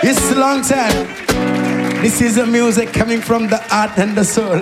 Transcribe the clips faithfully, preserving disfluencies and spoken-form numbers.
It's a long time. This is the music coming from the heart and the soul.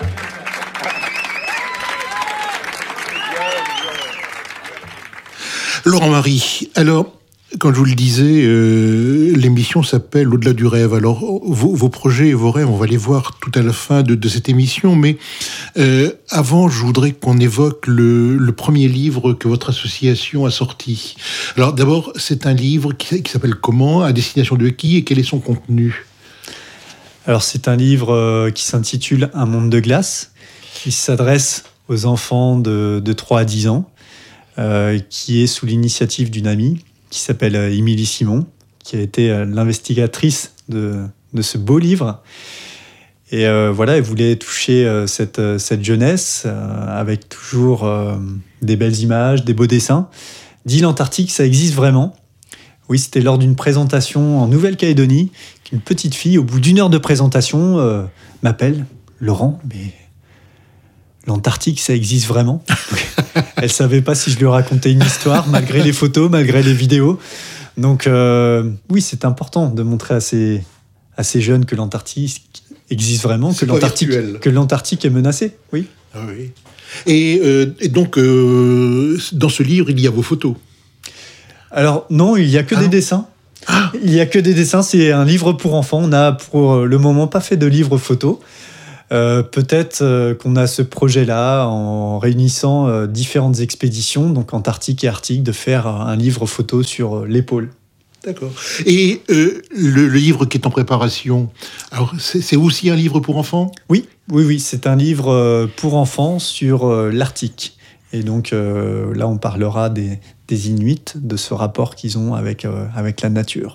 Laurent Marie, alors, quand je vous le disais, euh, l'émission s'appelle Au-delà du rêve. Alors, vos, vos projets et vos rêves, on va les voir tout à la fin de, de cette émission, mais euh, avant, je voudrais qu'on évoque le, le premier livre que votre association a sorti. Alors, d'abord, c'est un livre qui, qui s'appelle comment ? À destination de qui ? Et quel est son contenu ? Alors, c'est un livre euh, qui s'intitule « Un monde de glace ». Il s'adresse aux enfants de, de trois à dix ans. Euh, qui est sous l'initiative d'une amie qui s'appelle euh, Émilie Simon, qui a été euh, l'investigatrice de, de ce beau livre. Et euh, voilà, elle voulait toucher euh, cette, euh, cette jeunesse euh, avec toujours euh, des belles images, des beaux dessins. D'île Antarctique, ça existe vraiment. Oui, c'était lors d'une présentation en Nouvelle-Calédonie qu'une petite fille, au bout d'une heure de présentation, euh, m'appelle « Laurent, mais l'Antarctique, ça existe vraiment ?» Elle ne savait pas si je lui racontais une histoire, malgré les photos, malgré les vidéos. Donc, euh, oui, c'est important de montrer à ces, à ces jeunes que l'Antarctique existe vraiment, que l'Antarctique, que l'Antarctique est menacée. Oui. Ah oui. Et, euh, et donc, euh, dans ce livre, il y a vos photos. Alors, non, il n'y a que ah des non. dessins. Ah. Il n'y a que des dessins. C'est un livre pour enfants. On n'a, pour le moment, pas fait de livre photo. Euh, peut-être euh, qu'on a ce projet-là en réunissant euh, différentes expéditions, donc Antarctique et Arctique, de faire un livre photo sur euh, l'épaule. D'accord. Et euh, le, le livre qui est en préparation, alors c'est, c'est aussi un livre pour enfants ? Oui, oui, oui, c'est un livre euh, pour enfants sur euh, l'Arctique. Et donc euh, là, on parlera des, des Inuits, de ce rapport qu'ils ont avec, euh, avec la nature.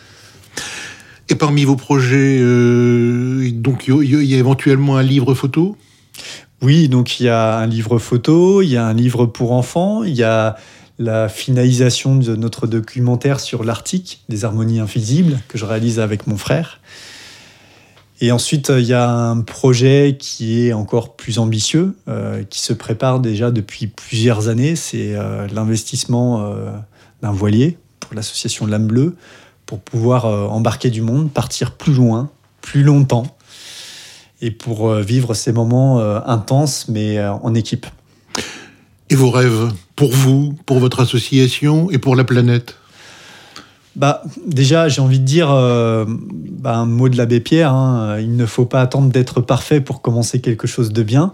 Et parmi vos projets, euh, donc il y, y a éventuellement un livre photo ? Oui, donc il y a un livre photo, il y a un livre pour enfants, il y a la finalisation de notre documentaire sur l'Arctique, des harmonies invisibles, que je réalise avec mon frère. Et ensuite, il y a un projet qui est encore plus ambitieux, euh, qui se prépare déjà depuis plusieurs années. C'est euh, l'investissement euh, d'un voilier pour l'association L'Âme Bleue, pour pouvoir euh, embarquer du monde, partir plus loin, plus longtemps, et pour euh, vivre ces moments euh, intenses, mais euh, en équipe. Et vos rêves, pour vous, pour votre association et pour la planète ? Bah, déjà, j'ai envie de dire euh, bah, un mot de l'abbé Pierre, hein, il ne faut pas attendre d'être parfait pour commencer quelque chose de bien.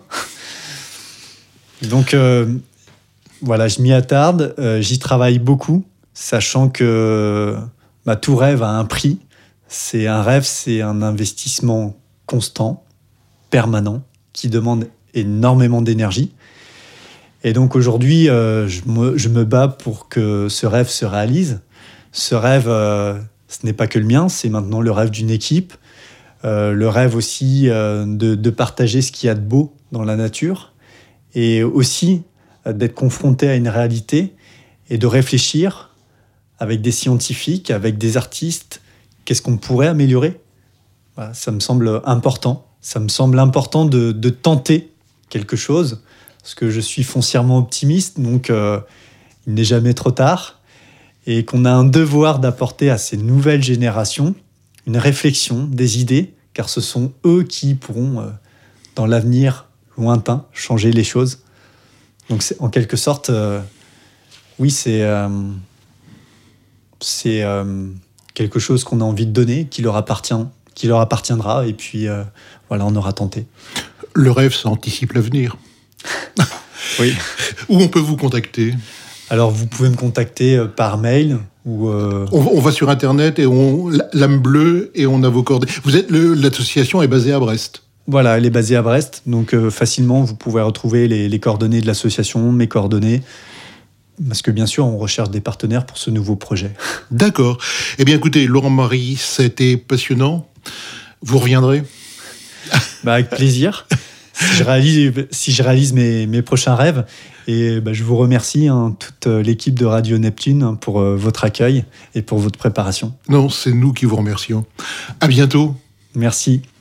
Donc, euh, voilà, je m'y attarde, euh, j'y travaille beaucoup, sachant que bah, tout rêve a un prix. C'est un rêve, c'est un investissement constant, permanent, qui demande énormément d'énergie. Et donc aujourd'hui, euh, je, me, je me bats pour que ce rêve se réalise. Ce rêve, euh, ce n'est pas que le mien, c'est maintenant le rêve d'une équipe. Euh, le rêve aussi euh, de, de partager ce qu'il y a de beau dans la nature. Et aussi euh, d'être confronté à une réalité et de réfléchir avec des scientifiques, avec des artistes, qu'est-ce qu'on pourrait améliorer ? Voilà, ça me semble important. Ça me semble important de, de tenter quelque chose, parce que je suis foncièrement optimiste, donc euh, il n'est jamais trop tard, et qu'on a un devoir d'apporter à ces nouvelles générations une réflexion, des idées, car ce sont eux qui pourront, euh, dans l'avenir lointain, changer les choses. Donc c'est, en quelque sorte, euh, oui, c'est... Euh, c'est euh, quelque chose qu'on a envie de donner, qui leur appartient, qui leur appartiendra, et puis euh, voilà, on aura tenté. Le rêve, ça anticipe l'avenir. Oui. Où on peut vous contacter ? Alors, vous pouvez me contacter par mail ou... Euh... On, on va sur Internet et on L'Âme Bleue et on a vos coordonnées. Vous êtes le, l'association est basée à Brest. Voilà, elle est basée à Brest, donc euh, facilement vous pouvez retrouver les, les coordonnées de l'association, mes coordonnées. Parce que bien sûr, on recherche des partenaires pour ce nouveau projet. D'accord. Eh bien, écoutez, Laurent Marie, ça a été passionnant. Vous reviendrez ? Bah, avec plaisir. Si je réalise, si je réalise mes, mes prochains rêves. Et bah, je vous remercie, hein, toute l'équipe de Radio Neptune, hein, pour euh, votre accueil et pour votre préparation. Non, c'est nous qui vous remercions. À bientôt. Merci.